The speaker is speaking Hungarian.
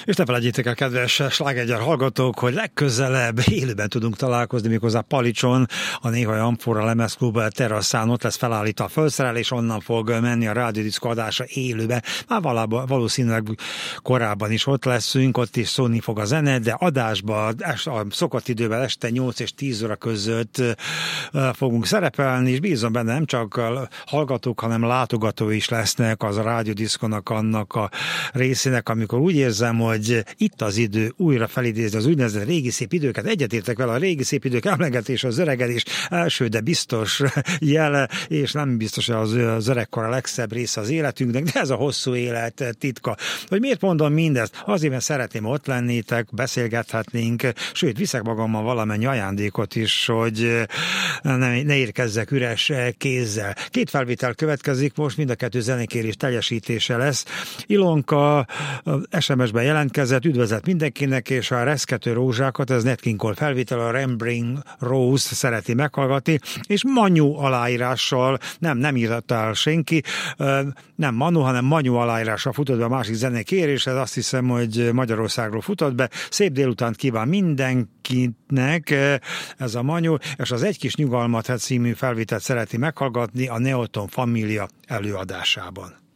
És ne felejtjétek el, kedves slágergyár hallgatók, hogy legközelebb élőben tudunk találkozni, méghozzá Palicson, a Néhai Amfora Lemezklub teraszán. Ott lesz felállítva a felszerelés, onnan fog menni a rádiódiszkó adása élőben. Már valószínűleg korábban is ott leszünk, ott is szólni fog a zene, de adásban a szokott időben este 8 és 10 óra között fogunk szerepelni, és bízom benne, nem csak hallgatók, hanem látogatói is lesznek az a rádiódiszkónak, annak a részének, amikor úgy érzem, hogy itt az idő újra felidézni az úgynevezett régi szép időket. Egyetértek vele, a régi szép idők emlegetés, az öregedés első, de biztos jele, és nem biztos, hogy az öregkor a legszebb része az életünknek, de ez a hosszú élet titka. Hogy miért mondom mindezt? Azért, mert szeretném ott lennétek, beszélgethetnénk, sőt, viszek magammal valamennyi ajándékot is, hogy ne érkezzek üres kézzel. Két felvétel következik, most mind a kettő zenékérés teljesítése lesz. Ilonka SMS-ben jelentkezett, üdvözlet mindenkinek, és a Reszkető rózsákat, ez Nat King Cole felvétel, a Rembrandt Rose szereti meghallgatni, és Manyu aláírással, nem írta el senki, nem Manu, hanem Manyu aláírással futott be a másik zenékérés, ez azt hiszem, hogy Magyarországról futott be. Szép délutánt kíván mindenkinek ez a Manyu, és az Egy kis nyugalmat című felvételt szereti meghallgatni a Neoton Família előadásában.